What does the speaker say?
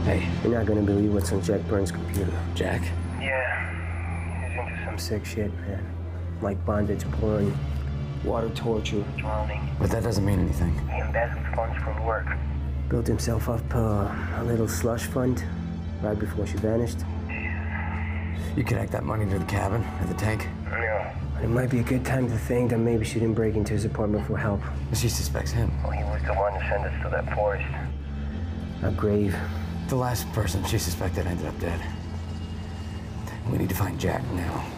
Hey. You're not gonna believe what's on Jack Burns' computer. Jack? Yeah. He's into some sick shit, man. Like bondage porn, water torture, drowning. But that doesn't mean anything. He embezzled funds from work. Built himself up a little slush fund right before she vanished. You connect that money to the cabin at the tank? No. It might be a good time to think that maybe she didn't break into his apartment for help. She suspects him. Well, he was the one who sent us to that forest. A grave. The last person she suspected ended up dead. We need to find Jack now.